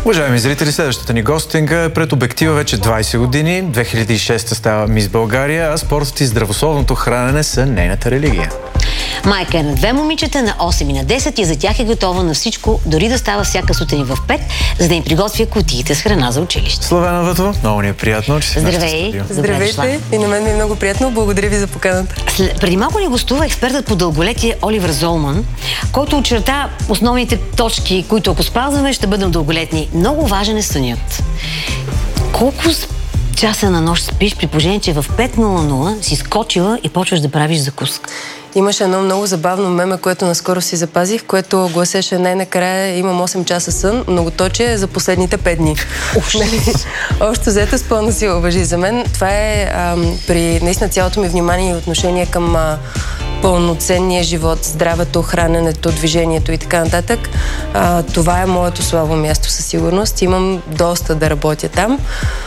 Уважаеми зрители, следващата ни гостинга е пред обектива вече 20 години. 2006 става Мис България, а спортът и здравословното хранене са нейната религия. Майка е на 2 момичета, на 8 и на 10 и за тях е готова на всичко, дори да става всяка сутрин в 5, за да им приготвя кутиите с храна за училище. Славена Вътова, много ни е приятно, че си в нашото студио. Здравейте, и на мен ми е много приятно. Благодаря ви за поканата. Преди малко ни гостува експертът по дълголетие Оливер Золман, който очерта основните точки, които ако спазваме, ще бъдем дълголетни. Много важен е сънят. Колко часа на нощ спиш, при положение, че в 5:00 си скочила и почваш да правиш закуска? Имаше едно много забавно меме, което наскоро си запазих, което гласеше най-накрая: имам 8 часа сън, многоточие за последните 5 дни. Общо взето с пълна сила важи за мен. Това е при наистина цялото ми внимание и отношение към пълноценния живот, здравето, храненето, движението и така нататък. Това е моето слабо място със сигурност. Имам доста да работя там.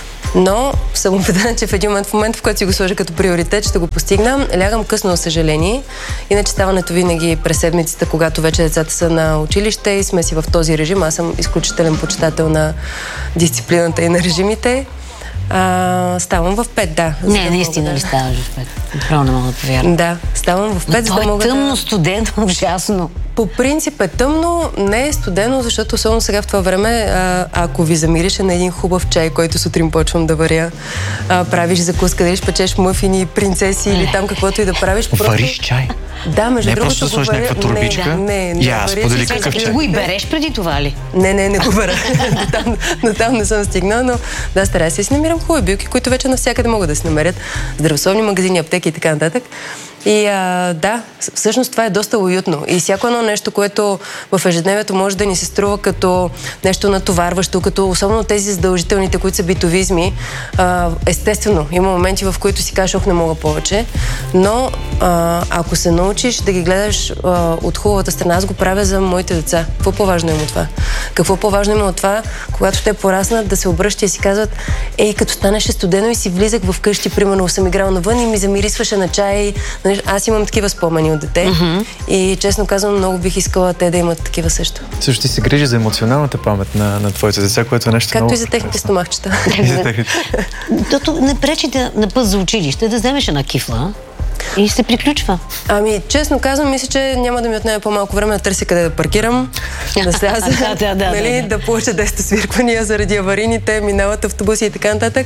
Но съм убедена, че в момент, в който си го сложа като приоритет, ще го постигна. Лягам късно, за съжаление. Иначе ставането винаги през седмицата, когато вече децата са на училище и сме си в този режим. Аз съм изключителен почитател на дисциплината и на режимите. Ставам в 5, да. Не, наистина ли ставаш в 5? Право не мога да повярвам. Да, ставам в 5, за да мога да... тъмно, студено, ужасно. По принцип е тъмно, не е студено, защото особено сега в това време, ако ви замирише на един хубав чай, който сутрин почвам да варя, правиш закуска, дали печеш мъфини, принцеси или там каквото и да правиш. Вариш чай? Да, между другото. Не просто да сложиш някаква турбичка? Не. Сподели какъв чай. Го и береш преди това ли? Не го беря. Но там не съм стигнала, но да, старая се. Си намирам хубави билки, които вече навсякъде могат да се намерят. Здравословни магазини, аптеки и така нататък. И да, всъщност това е доста уютно. И всяко едно нещо, което в ежедневието може да ни се струва като нещо натоварващо, като особено тези задължителните, които са битовизми, естествено, има моменти, в които си кажеш: ох, не мога повече. Но ако се научиш да ги гледаш от хубавата страна, аз го правя за моите деца. Какво по-важно има от това? Какво по-важно има от това, когато те пораснат, да се обръщат и си казват: ей, като станеше студено и си влизах в къщи, примерно съм играл навън и ми замирисваше на чай. Аз имам такива спомени от дете и честно казвам, много бих искала те да имат такива също. Също ти се грижи за емоционалната памет на твоите деца, което е нещо както много... и за техните стомахчета. Не пречи на път за училище да вземеш една кифла и се приключва. Честно казвам, мисля, че няма да ми отнеме по-малко време да търся къде да паркирам, да сляза, да получа 10 свирквания заради аварийните, минават автобуси и така нататък.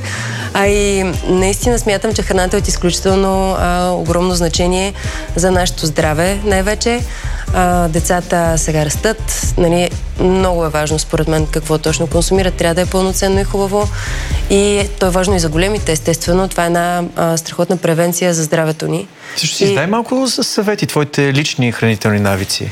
И наистина смятам, че храната е от изключително огромно значение за нашето здраве, най-вече. Децата сега растат, много е важно според мен какво точно консумират, трябва да е пълноценно и хубаво и то е важно и за големите, естествено. Това е една страхотна превенция за здравето ни. Също си дай малко съвети, твоите лични хранителни навици.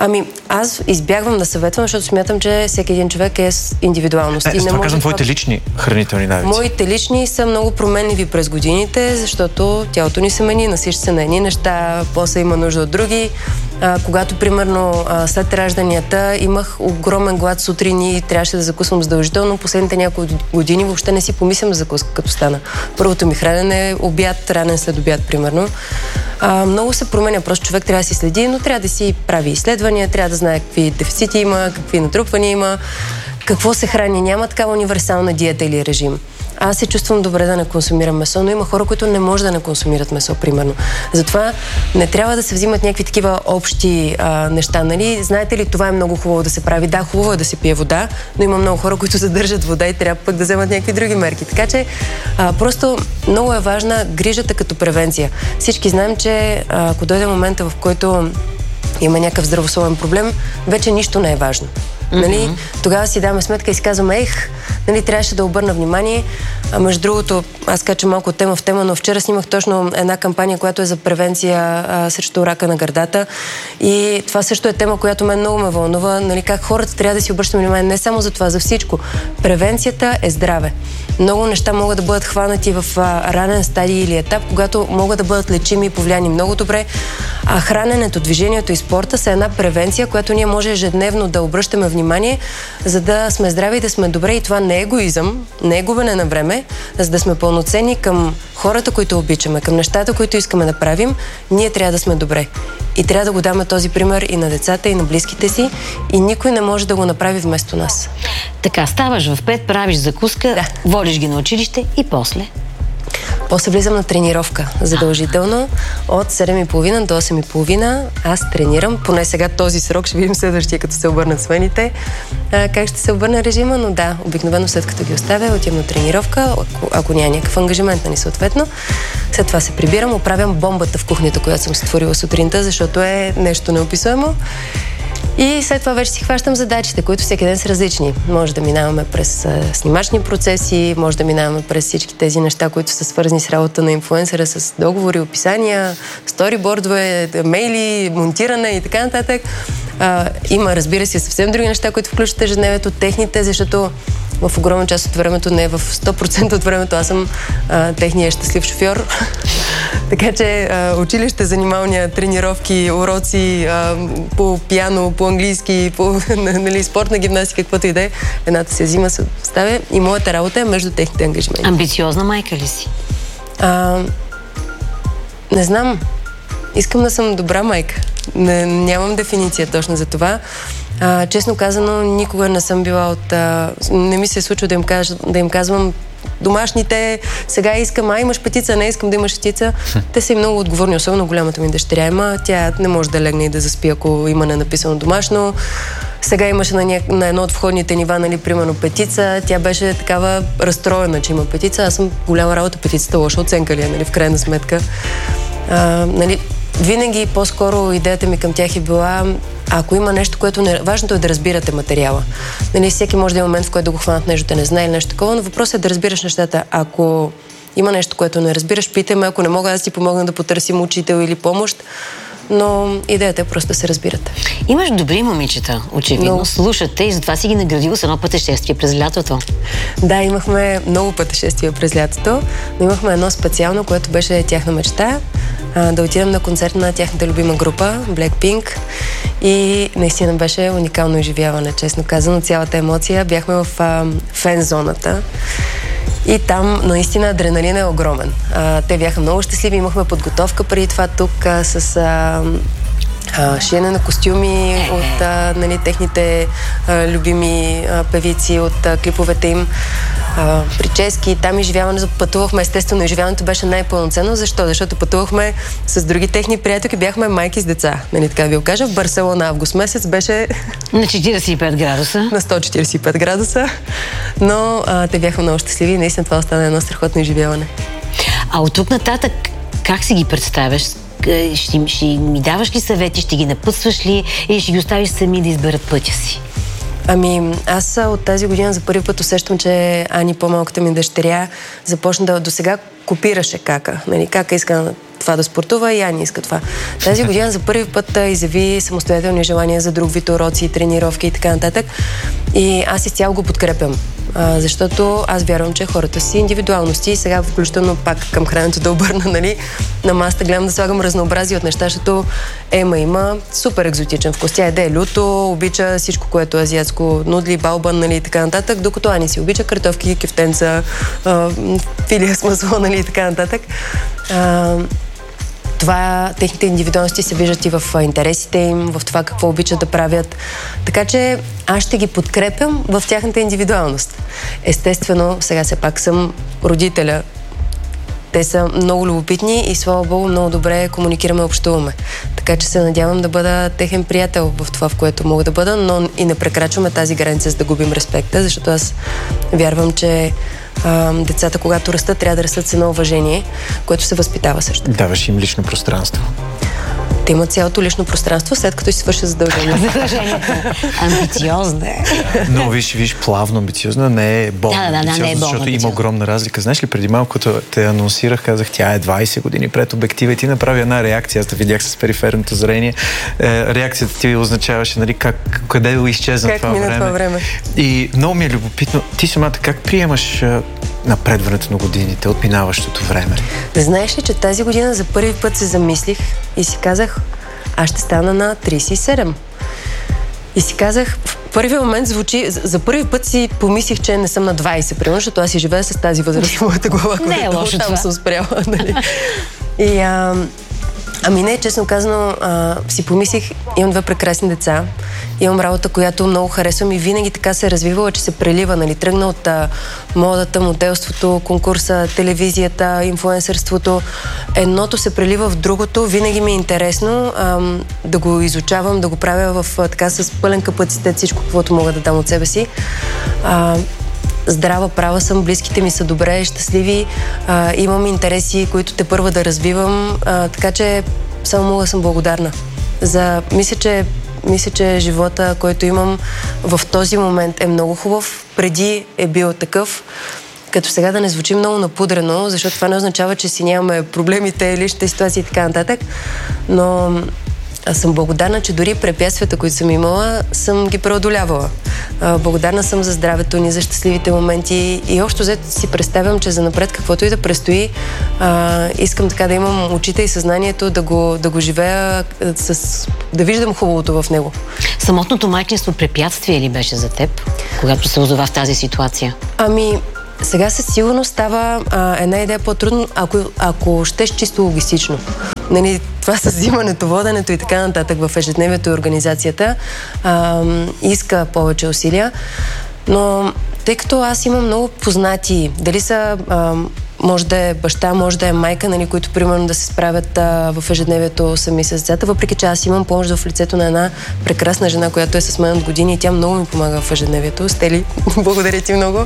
Аз избягвам да съветвам, защото смятам, че всеки един човек е с индивидуалност. Това казвам твоите лични хранителни навици. Моите лични са много променливи през годините, защото тялото ни се мени, насища се на едни неща, после има нужда от други. Когато, примерно, след ражданията имах огромен глад сутрин и трябваше да закусвам задължително, последните няколко години въобще не си помислям за закуска, като стана. Първото ми хранене е обяд, ранен след обяд, примерно. Много се променя, просто човек трябва да си следи, но трябва да си прави изследвания, трябва да знае какви дефицити има, какви натрупвания има, какво се храни. Няма такава универсална диета или режим. Аз се чувствам добре да не консумирам месо, но има хора, които не може да не консумират месо, примерно. Затова не трябва да се взимат някакви такива общи неща, нали? Знаете ли, това е много хубаво да се прави. Да, хубаво е да се пие вода, но има много хора, които задържат вода и трябва пък да вземат някакви други мерки. Така че просто много е важна грижата като превенция. Всички знаем, че ако дойде момента, в който има някакъв здравословен проблем, вече нищо не е важно. Нали? Тогава си даваме сметка и си казваме: трябваше да обърна внимание. Между другото, аз качам малко от тема в тема, но вчера снимах точно една кампания, която е за превенция срещу рака на гърдата. И това също е тема, която мен много ме вълнува. Как хората трябва да си обръщаме внимание не само за това, за всичко. Превенцията е здраве. Много неща могат да бъдат хванати в ранен стадий или етап, когато могат да бъдат лечими и повлияни много добре. А храненето, движението и спорта са една превенция, която ние може ежедневно да обръщаме внимание, за да сме здрави и да сме добре. И това не е егоизъм, не е губене на време, за да сме пълноценни към хората, които обичаме, към нещата, които искаме да правим, ние трябва да сме добре. И трябва да го даме този пример и на децата, и на близките си, и никой не може да го направи вместо нас. Така, ставаш в 5, правиш закуска, водиш ги на училище и после? После влизам на тренировка, задължително. От 7:30 до 8:30 аз тренирам. Поне сега този срок, ще видим следващия, като се обърнат смените, как ще се обърне режима, но да, обикновено след като ги оставя, отивам на тренировка, ако няма някакъв ангажимент, нали съответно. След това се прибирам, оправям бомбата в кухнята, която съм створила сутринта, защото е нещо неописуемо. И след това вече си хващам задачите, които всеки ден са различни. Може да минаваме през снимачни процеси, може да минаваме през всички тези неща, които са свързани с работа на инфлуенсъра, с договори, описания, сторибордове, мейли, монтиране и така нататък. Има, разбира се, съвсем други неща, които включват ежедневието, техните, защото в огромна част от времето, не в 100% от времето, аз съм техния щастлив шофьор. Така че училище, занималния, тренировки, уроци по пиано, по английски, по спортна гимнастика, каквото и да е, едната се взима, се оставя и моята работа е между техните ангажименти. Амбициозна майка ли си? Не знам. Искам да съм добра майка. Нямам дефиниция точно за това. Честно казано, никога не съм била не ми се е случва да им казвам домашните, сега искам, имаш петица, не искам да имаш петица. Те са и много отговорни, особено голямата ми дъщеря има. Тя не може да легне и да заспи, ако има ненаписано домашно. Сега имаше на едно от входните нива, нали, примерно петица. Тя беше такава разстроена, че има петица. Аз съм голяма работа, петицата лоша оценка ли е, нали, в крайна сметка. Нали, винаги по-скоро идеята ми към тях е била, ако има нещо, което важното е да разбирате материала. Нали, всеки може да има момент, в който да го хванат нещо, да не знае или нещо такова, но въпросът е да разбираш нещата. Ако има нещо, което не разбираш, питай ме, ако не мога, аз ти помогна да потърсим учител или помощ, но идеята е просто да се разбирате. Имаш добри момичета, очевидно. Слушате и затова си ги наградил с едно пътешествие през лятото. Да, имахме много пътешествия през лятото, но имахме едно специално, което беше тяхна мечта, да отидем на концерт на тяхната любима група, Blackpink, и наистина беше уникално изживяване, честно казано, цялата емоция. Бяхме в фен-зоната. И там наистина адреналин е огромен. Те бяха много щастливи, имахме подготовка преди това тук с шиене на костюми от нали, техните любими певици, от клиповете им, прически, там изживяване, пътувахме, естествено, изживяването беше най-пълноценно. Защо? Защото пътувахме с други техни приятелки, бяхме майки с деца. Нали, така ви го кажа. В Барселона август месец беше на 45 градуса. На 145 градуса. Но те бяха много щастливи и наистина това остана едно страхотно изживяване. А от тук нататък как си ги представяш? Ще ми даваш ли съвети, ще ги напътстваш ли или ще ги оставиш сами да изберат пътя си? Ами, аз от тази година за първи път усещам, че Ани, по-малката ми дъщеря, започна да досега копираше Кака. Нали, Кака иска това да спортува и Ани иска това. Тази година за първи път изяви самостоятелни желания за друг вид уроци, тренировки и така нататък. И аз изцяло го подкрепям. Защото аз вярвам, че хората си индивидуалности и сега включително пак към храненето да обърна, нали, на масата гледам да слагам разнообразие от неща, защото Ема има супер екзотичен вкус. Тя еде люто, обича всичко, което е азиатско, нудли, балбан, нали, и така нататък, докато Ани си обича картофки, кефтенца, филия с масло, нали, и така нататък. Това, техните индивидуалности се виждат и в интересите им, в това какво обичат да правят. Така че аз ще ги подкрепям в тяхната индивидуалност. Естествено, сега все пак съм родителя. Те са много любопитни и слава Богу, много добре комуникираме и общуваме. Така че се надявам да бъда техен приятел в това, в което мога да бъда, но и не прекрачваме тази граница, за да губим респекта, защото аз вярвам, че децата, когато растат, трябва да растат с едно уважение, което се възпитава също. Даваш им лично пространство. Те имат цялото лично пространство, след като си свършат задължението. Амбициозна е. Но виж, плавно амбициозна, не е болно амбициозна, защото има огромна разлика. Знаеш ли, преди малко те анонсирах, казах, тя е 20 години пред обектива и ти направи една реакция. Аз да видях с периферното зрение. Реакцията ти означаваше, нали, къде изчезна това време. Това време. И много ми е любопитно. Ти самата как приемаш напредването на годините, от минаващото време? Знаеш ли, че тази година за първи път се замислих и си казах, аз ще стана на 37. И си казах, първия момент звучи, за първи път си помислих, че не съм на 20, примерно, защото аз си живея с тази възраст в моята глава. Не е лошо това. Там съм спряла, нали? И, ами не, честно казано, си помислих, имам 2 прекрасни деца, имам работа, която много харесвам и винаги така се е развивала, че се прелива, нали, тръгна от модата, моделството, конкурса, телевизията, инфлуенсърството. Едното се прелива в другото, винаги ми е интересно да го изучавам, да го правя така с пълен капацитет, всичко, каквото мога да дам от себе си. Здрава, права съм, близките ми са добре, щастливи, имам интереси, които тепърва да развивам, така че само мога да съм благодарна. Мисля, че живота, който имам в този момент е много хубав, преди е бил такъв, като сега да не звучи много напудрено, защото това не означава, че си нямаме проблемите, личните ситуации и така нататък, но аз съм благодарна, че дори препятствията, които съм имала, съм ги преодолявала. Благодарна съм за здравето ни, за щастливите моменти и общо взето си представям, че занапред каквото и да предстои, искам така да имам очите и съзнанието да го живея, да виждам хубавото в него. Самотното майчинство препятствие ли беше за теб, когато се озова в тази ситуация? Ами, сега със сигурност става една идея по-трудно, ако щеш чисто логистично. Нали, това с взимането, воденето и така нататък в ежедневието и организацията иска повече усилия, но тъй като аз имам много познати, дали са може да е баща, може да е майка, нали, които примерно да се справят в ежедневието сами с децата, въпреки че аз имам помощ в лицето на една прекрасна жена, която е с мен от години и тя много ми помага в ежедневието. Стели, благодаря ти много.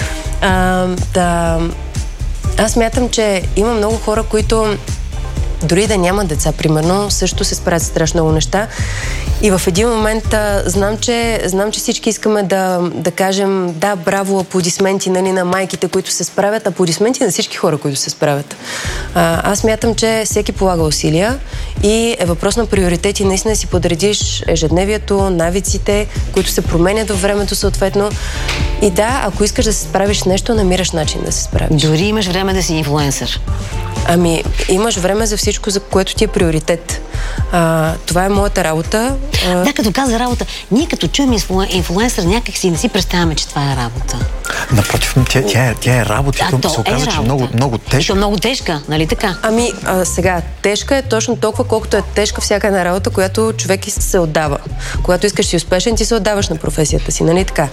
Аз смятам, че има много хора, които дори да нямат деца, примерно, също се справят страшно много неща. И в един момент знам, че всички искаме да кажем да, браво, аплодисменти, нали, на майките, които се справят, аплодисменти на всички хора, които се справят. Аз смятам, че всеки полага усилия и е въпрос на приоритети, наистина си подредиш ежедневието, навиците, които се променят във времето съответно. И да, ако искаш да се справиш нещо, намираш начин да се справиш. Дори имаш време да си инфлуенсър. Ами, имаш време за всичко, за което ти е приоритет. Това е моята работа. Да, като каза работа, ние като чуем инфлуенсър, някак си не си представяме, че това е работа. Напротив, тя е работа. То се оказа, че много тежка. Много тежка, нали така? Ами, сега, тежка е точно толкова, колкото е тежка всяка една работа, която човек се отдава. Когато искаш да си успешен, ти се отдаваш на професията си, нали така?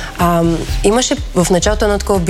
Имаше в началото едно такова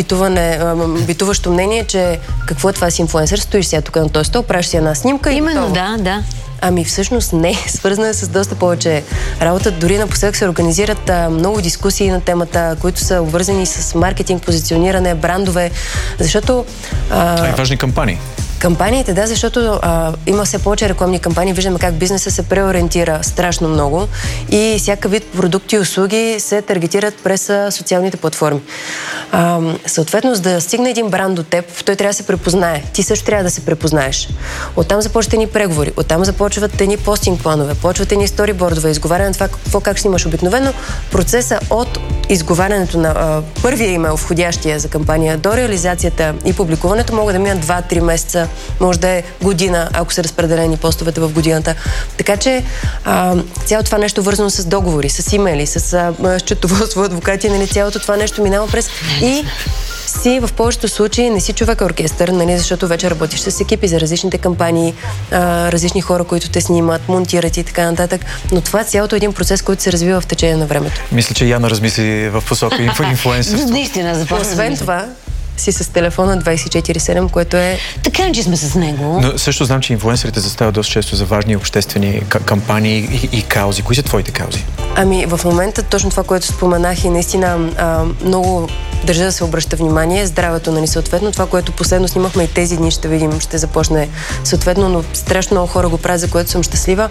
битуващо мнение, че какво е това с инфлуенсър? Стоиш сега тук на този стол, правиш си една снимка и именно, да. Ами всъщност не, свързана е с доста повече работа. Дори напоследък се организират много дискусии на темата, които са обвързани с маркетинг, позициониране, брандове, защото... и важни кампании. Кампаниите, да, защото има все повече рекламни кампании, виждаме как бизнеса се преориентира страшно много и всяка вид продукти и услуги се таргетират през социалните платформи. Съответно, за да стигне един бранд до теб, той трябва да се препознае. Ти също трябва да се препознаеш. Оттам започват едни преговори, оттам започват едни постинг планове, почват едни сторибордове, изговаряне на това как снимаш. Обикновено процеса от изговарянето на първия имейл, входящия за кампания, до реализацията и публикуването могат да минат 2-3 месеца, може да е година, ако са разпределени постовете в годината. Така че цялото това нещо вързано с договори, с имейли, с счетоводство, адвокати, нали, цялото това нещо минава през и си в повечето случаи не си човек оркестър, нали, защото вече работиш с екипи за различните кампании, различни хора, които те снимат, монтират и така нататък. Но това е цялото един процес, който се развива в течение на времето. Мисля, че Яна размисли в посока инфлуенсърство. Наистина, започва. Освен това, си с телефона 24/7, което е... Така, че сме с него. Но също знам, че инфлуенсърите заставят доста често за важни обществени кампании и каузи. Кои са твоите каузи? Ами, в момента точно това, което споменах и наистина много държа да се обръща внимание. Здравето, нали, съответно. Това, което последно снимахме и тези дни, ще видим, ще започне съответно, но страшно много хора го правят, за което съм щастлива.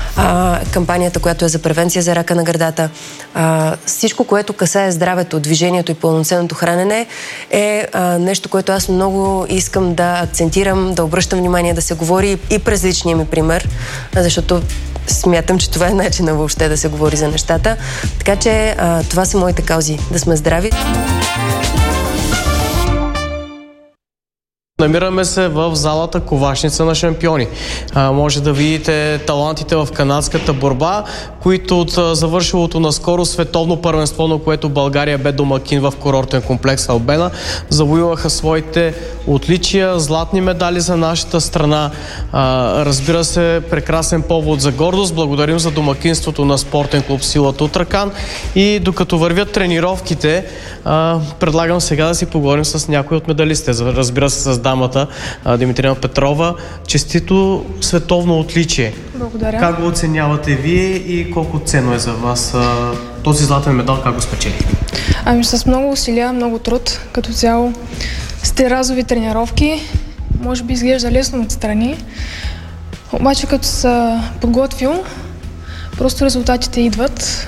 Кампанията, която е за превенция за рака на гърдата. Всичко, което касае здравето, движението и пълноценното хранене е нещо, което аз много искам да акцентирам, да обръщам внимание, да се говори и през личния ми пример, защото смятам, че това е начинът въобще да се говори за нещата. Така че това са моите каузи. Да сме здрави. Намираме се в залата Ковачница на шампиони. Може да видите талантите в канадската борба, които от завършилото наскоро световно първенство, на което България бе домакин в курортен комплекс Албена, завоюваха своите отличия, златни медали за нашата страна. Разбира се, прекрасен повод за гордост. Благодарим за домакинството на спортен клуб Сила Тутракан. И докато вървят тренировките, предлагам сега да си поговорим с някои от медалистите. Разбира се, с дамата Димитрина Петрова. Честито световно отличие. Благодаря. Как го оценявате вие и колко ценно е за вас този златен медал, как го спечелихте? Ами с много усилия, много труд. Като цяло сте разови тренировки. Може би изглежда лесно отстрани. Обаче като се подготвил, просто резултатите идват.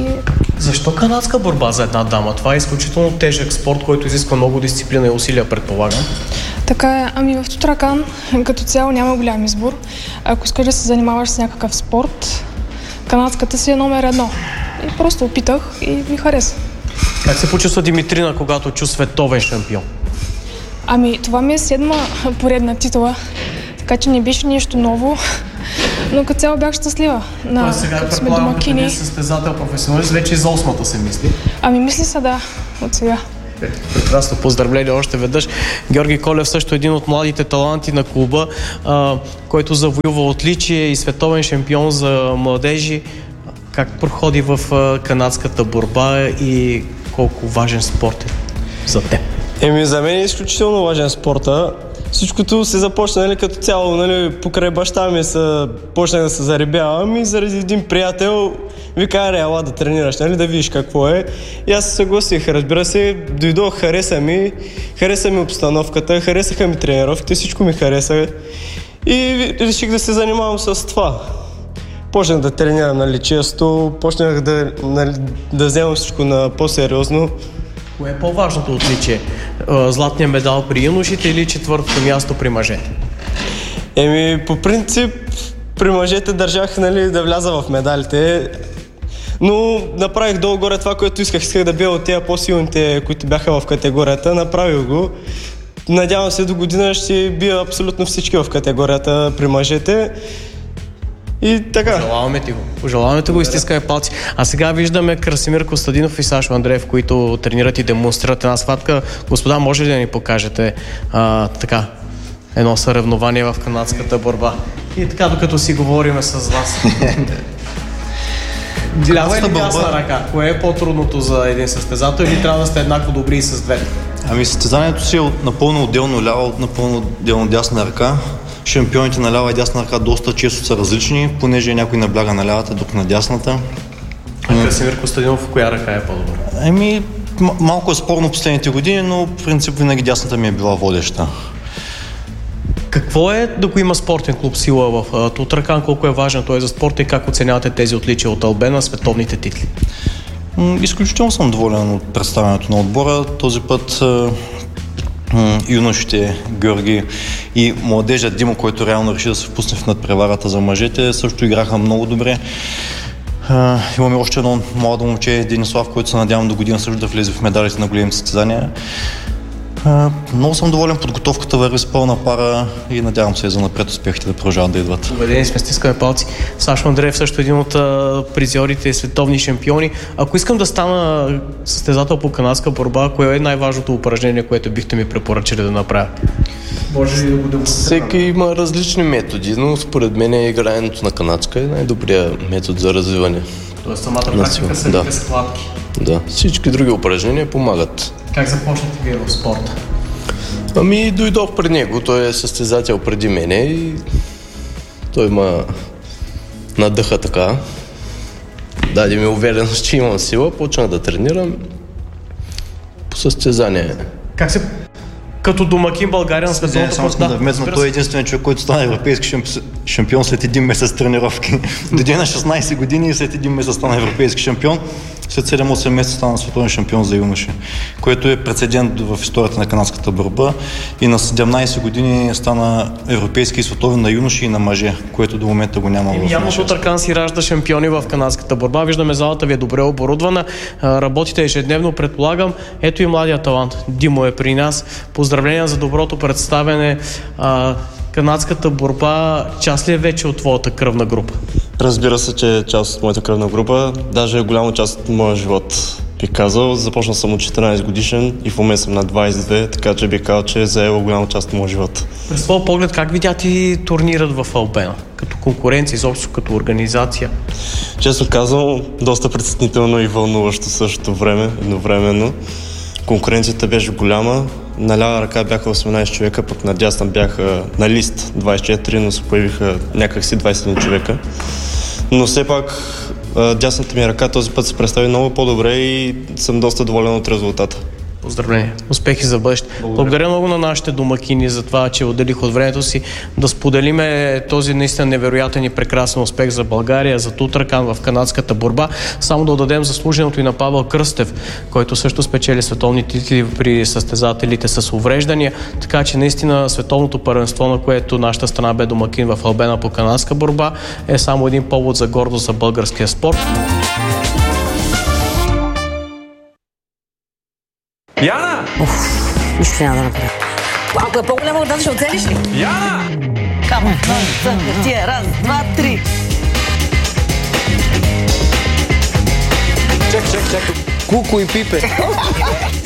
Защо канадска борба за една дама? Това е изключително тежък спорт, който изисква много дисциплина и усилия, предполагам. Така е. Ами в Тутракан като цяло няма голям избор. Ако искаш да се занимаваш с някакъв спорт, канадската си е номер 1. И просто опитах и ми хареса. Как се почувства Димитрина, когато чу световен шампион? Ами това ми е 7-ма поредна титла, така че не беше нещо ново. Но като цяло бях щастлива. Сега предполагам, като не състезател професионалист, вече за 8-та се мисли. Ами мисли се, да, от сега. Прекрасно, поздравление още веднъж. Георги Колев също един от младите таланти на клуба, който завоюва отличие и световен шампион за младежи. Как проходи в канадската борба и колко важен спорт е за теб? За мен е изключително важен спорта. Всичкото се започна, нали, като цяло, нали, покрай баща ми почнах да се заребявам и заради един приятел вика, ела да тренираш, нали, да видиш какво е. И аз се съгласих, разбира се, дойдох, хареса ми обстановката, харесаха ми тренировките, всичко ми хареса и реших да се занимавам с това. Почнах да тренирам, нали, често, почнах да вземам всичко на по-сериозно. Кое е по-важното отличие? Златния медал при юношите или четвъртото място при мъжете? По принцип, при мъжете държах, нали, да вляза в медалите, но направих долу-горе това, което исках да бия от тези по-силните, които бяха в категорията, направих го. Надявам се до година ще бия абсолютно всички в категорията при мъжете. И така. Пожелаваме ти го и стискаме палци. А сега виждаме Красимир Костадинов и Сашо Андреев, които тренират и демонстрират една схватка. Господа, може ли да ни покажете едно съревнование в канадската борба? И така, докато си говорим с вас. Лява или дясна ръка? Кое е по-трудното за един състезател или трябва да сте еднакво добри и с двете? Състезанието си е напълно отделно лява, напълно отделно дясна ръка. Шампионите на лява и дясна ръка доста често са различни, понеже някой набляга на лявата, друг на дясната. Красимир Костадинов, коя ръка е по-добра? Малко е спорно последните години, но в принцип винаги дясната ми е била водеща. Какво е да го има спортен клуб Сила в Тутракан? Колко е важен той за спорта и как оценявате тези отличия от Албена, световните титли? Изключително съм доволен от представянето на отбора. Този път юношите Георги и младежа Димо, който реално реши да се впусне в надпреварата за мъжете, също играха много добре. Имаме още едно младо момче, Денислав, който се надявам до година също да влезе в медалите на големи състезания. Много съм доволен, подготовката върви с пълна пара и надявам се за напред успехите да продължават да идват. Убедени сме, стискаме палци. Сашо Андреев също един от призьорите и световни шампиони. Ако искам да стана състезател по канадска борба, кое е най-важното упражнение, което бихте ми препоръчали да направя? Може ли да го демонстрираме? Всеки има различни методи, но според мен играенето на канадска е най-добрият метод за развиване. Тоест самата практика са схватки. Да, всички други упражнения помагат. Как започнете вие в спорта? Дойдох при него, той е състезател преди мене и той ма надъха така. Даде ми увереност, че имам сила, почнах да тренирам по състезание. Как като домакин България на световното да вметна, той е единственият човек, който стана европейски шампион след един месец тренировки. Дойде на 16 години и след един месец стана европейски шампион. След 7-8 месеца стана световен шампион за юноши, което е прецедент в историята на канадската борба. И на 17 години стана европейски и световен на юноши и на мъже, което до момента го няма в нашия. Явно Сутъркан си ражда шампиони в канадската борба. Виждаме, залата ви е добре оборудвана. Работите ежедневно, предполагам. Ето и младия талант. Димо е при нас. Поздравления за доброто представяне. Канадската борба част ли е вече от твоята кръвна група? Разбира се, че е част от моята кръвна група. Даже е голяма част от моя живот, бих казал. Започнал съм от 14 годишен и в момента съм на 22, така че бих казал, че е заело голяма част от моя живот. През твоя поглед, как видя ти турнират в Албена? Като конкуренция, изобщо като организация? Честно казвам, доста притеснително и вълнуващо същото време, едновременно. Конкуренцията беше голяма. На лява ръка бяха 18 човека, пък на дясна бяха на лист 24, но се появиха някакси 21 човека. Но все пак дясната ми ръка този път се представи много по-добре и съм доста доволен от резултата. Поздравления! Успехи за бъдеще! Благодаря много на нашите домакини за това, че отделих от времето си да споделиме този наистина невероятен и прекрасен успех за България, за Тутракан в канадската борба. Само да отдадем заслуженото и на Павел Кръстев, който също спечели световни титли при състезателите с увреждания. Така че наистина световното първенство, на което нашата страна бе домакин в Албена по канадска борба, е само един повод за гордост за българския спорт. Яна! Нищо няма да направя. Ако е по-голяма от тази, ще оцелиш ли? Яна! Камо, тия, раз, два, три. Чак. Куко и Пипе.